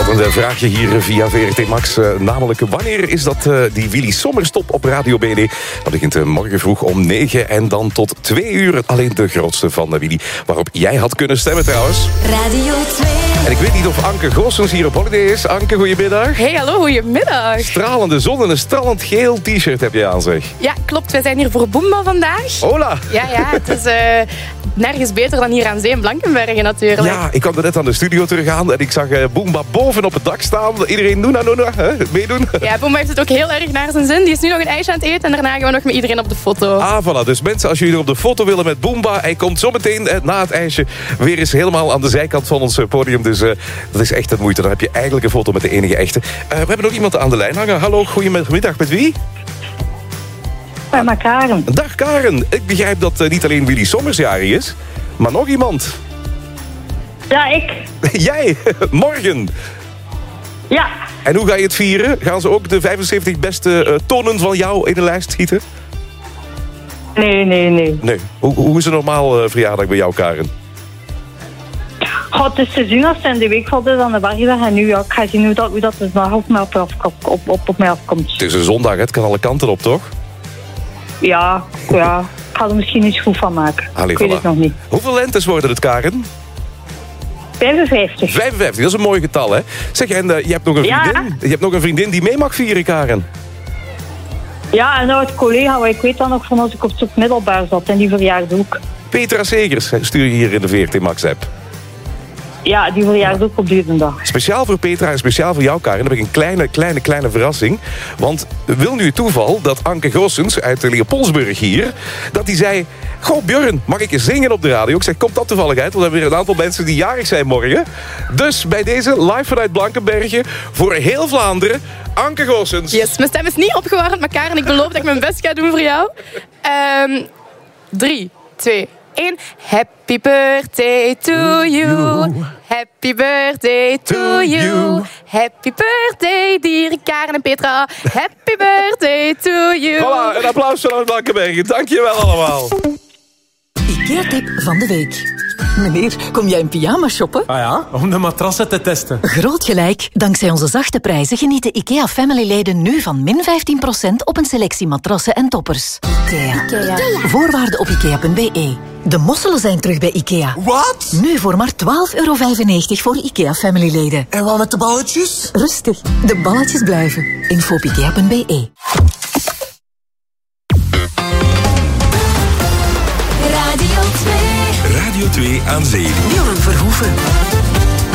Hadden een vraagje hier via VRT Max. Namelijk, wanneer is dat die Willy Sommerstop op Radio BD? Dat begint morgen vroeg om 9 en dan tot 2 uur. Alleen de grootste van Willy. Waarop jij had kunnen stemmen trouwens. Radio 2. En ik weet niet of Anke Goossens hier op holiday is. Anke, goedemiddag. Hey, hallo, goedemiddag. Stralende zon en een stralend geel t-shirt heb je aan, zeg. Ja, klopt. Wij zijn hier voor Boomba vandaag. Hola. Ja, het is nergens beter dan hier aan zee in Blankenbergen natuurlijk. Ja, ik kwam er net aan de studio terug aan en ik zag Boomba boven op het dak staan. Iedereen doen, meedoen. Ja, Boomba heeft het ook heel erg naar zijn zin. Die is nu nog een ijsje aan het eten en daarna gaan we nog met iedereen op de foto. Ah, voilà. Dus mensen, als jullie op de foto willen met Boomba, hij komt zometeen na het ijsje weer eens helemaal aan de zijkant van ons podium. Dus dat is echt het moeite. Dan heb je eigenlijk een foto met de enige echte. We hebben nog iemand aan de lijn hangen. Hallo, goedemiddag. Met wie? Met Karen. Dag Karen. Ik begrijp dat niet alleen Willy Sommers jarig is, maar nog iemand. Ja, ik. Jij, morgen. Ja. En hoe ga je het vieren? Gaan ze ook de 75 beste tonen van jou in de lijst schieten? Nee. Hoe is een normaal verjaardag bij jou, Karen? Het is te zien als het in de week valt aan de bergdag. En nu, ik ga zien hoe dat dus nog op mij afkomt. Het is een zondag, het kan alle kanten op, toch? Ja. Ik ga er misschien iets goed van maken. Allee, ik weet voilà. het nog niet. Hoeveel lentes worden het, Karen? 55. 55, dat is een mooi getal, hè? Zeg, en je hebt nog een vriendin? Ja. Je hebt nog een vriendin die mee mag vieren, Karen? Ja, en nou het collega, ik weet dat nog van als ik op het middelbaar zat. En die verjaarde ook. Petra Segers stuur je hier in de VRT Max-app. Ja, die verjaarde ook op deze dag. Speciaal voor Petra en speciaal voor jou, Karen, heb ik een kleine verrassing. Want wil nu het toeval dat Anke Goossens uit Leopoldsburg hier, dat die zei, goh Björn, mag ik eens zingen op de radio? Ik zeg, komt dat toevallig uit? Want we hebben weer een aantal mensen die jarig zijn morgen. Dus bij deze, live vanuit Blankenbergen, voor heel Vlaanderen, Anke Goossens. Yes, mijn stem is niet opgewarmd, maar Karen, ik beloof dat ik mijn best ga doen voor jou. 3, 2, 1. Happy birthday to you. Happy birthday to you. Happy birthday, dear Karen en Petra. Happy birthday to you. Voilà, een applaus vanuit Blankenbergen. Dankjewel allemaal. IKEA-tip van de week. Meneer, kom jij in pyjama shoppen? Ah ja, om de matrassen te testen. Groot gelijk. Dankzij onze zachte prijzen genieten IKEA-family-leden nu van min 15% op een selectie matrassen en toppers. IKEA. Voorwaarden op IKEA.be. De mosselen zijn terug bij IKEA. Wat? Nu voor maar €12,95 voor IKEA-family-leden. En wat met de balletjes? Rustig, de balletjes blijven. Info op IKEA.be. Radio 2. Radio 2 aan zee. Johan Verhoeven.